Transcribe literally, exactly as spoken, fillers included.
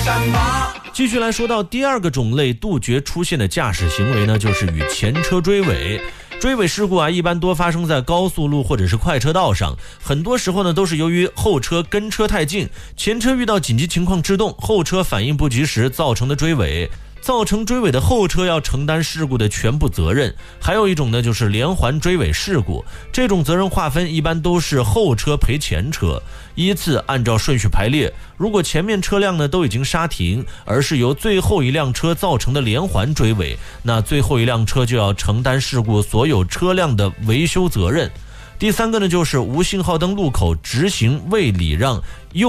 继续来说到第二个种类杜绝出现的驾驶行为呢，就是与前车追尾。追尾事故啊，一般多发生在高速路或者是快车道上，很多时候呢都是由于后车跟车太近，前车遇到紧急情况制动，后车反应不及时造成的追尾。造成追尾的后车要承担事故的全部责任。还有一种呢，就是连环追尾事故，这种责任划分一般都是后车赔前车，依次按照顺序排列。如果前面车辆呢都已经刹停，而是由最后一辆车造成的连环追尾，那最后一辆车就要承担事故所有车辆的维修责任。第三个呢，就是无信号灯路口直行未礼让右